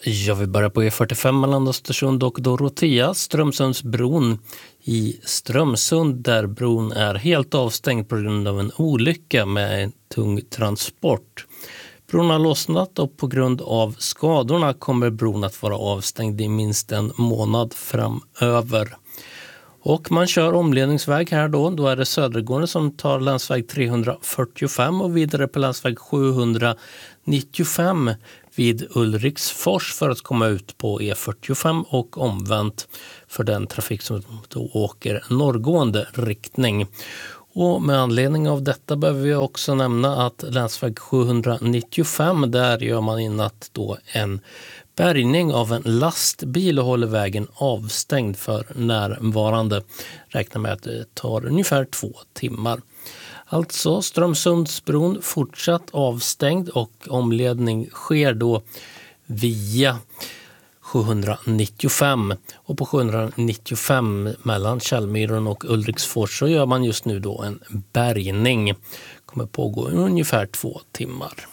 Jag vill börja på E45 mellan Östersund och Dorotea, Strömsundsbron i Strömsund, där bron är helt avstängd på grund av en olycka med en tung transport. Bron har lossnat och på grund av skadorna kommer bron att vara avstängd i minst en månad framöver. Och man kör omledningsväg här då är det Södergården som tar länsväg 345 och vidare på länsväg 795 vid Ulriksfors för att komma ut på E45 och omvänt för den trafik som då åker norrgående riktning. Och med anledning av detta behöver vi också nämna att länsväg 795, där gör man i natt då en bärgning av en lastbil och håller vägen avstängd för närvarande. Räknar med att det tar ungefär 2 timmar. Alltså Strömsundsbron fortsatt avstängd och omledning sker då via 795. Och på 795 mellan Källmyren och Ulriksfors så gör man just nu då en bärgning. Kommer pågå ungefär 2 timmar.